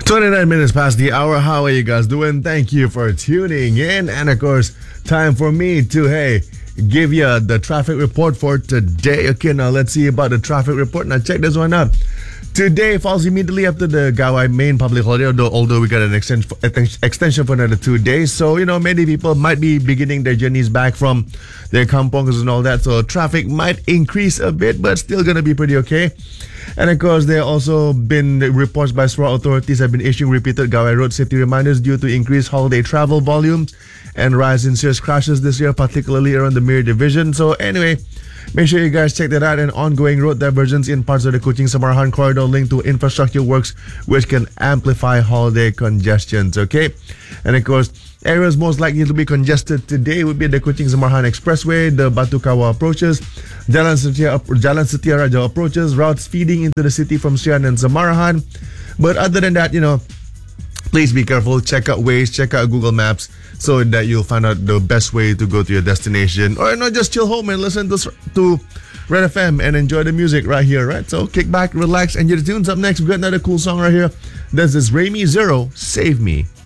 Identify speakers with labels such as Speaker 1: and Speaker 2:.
Speaker 1: 29 minutes past the hour. How are you guys doing? Thank you for tuning in. And of course, time for me to, give you the traffic report for today. Okay, now let's see about the traffic report. Now check this one out. Today falls immediately after the Gawai main public holiday, although we got an extension for another 2 days. So, many people might be beginning their journeys back from their kampongs and all that. So traffic might increase a bit, but still going to be pretty okay. And of course, there have also been reports by SWA authorities have been issuing repeated Gawai road safety reminders due to increased holiday travel volumes and rise in serious crashes this year, particularly around the Mir division. So anyway, make sure you guys check that out. And ongoing road diversions in parts of the Kuching-Samarahan corridor linked to infrastructure works, which can amplify holiday congestions. Okay, and of course, areas most likely to be congested today would be the Kuching-Samarahan Expressway, the Batu Kawa approaches, Jalan Setia Raja approaches, routes feeding into the city from Sian and Samarahan. But other than that, please be careful. Check out Waze, check out Google Maps, so that you'll find out the best way to go to your destination. Or just chill home and listen to Red FM and enjoy the music right here, right? So kick back, relax, and your tunes. Up next, we've got another cool song right here. This is Remy Zero, Save Me.